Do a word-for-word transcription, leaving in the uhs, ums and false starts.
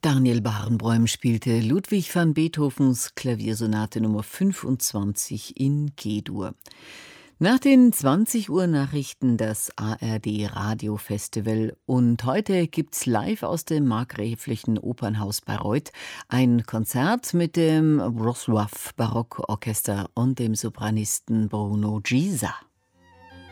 Daniel Barenboim spielte Ludwig van Beethovens Klaviersonate Nummer fünfundzwanzig in G-Dur. Nach den zwanzig Uhr Nachrichten das A R D Radiofestival und heute gibt's live aus dem Markgräflichen Opernhaus Bayreuth ein Konzert mit dem Wrocław Barockorchester und dem Sopranisten Bruno Gisa.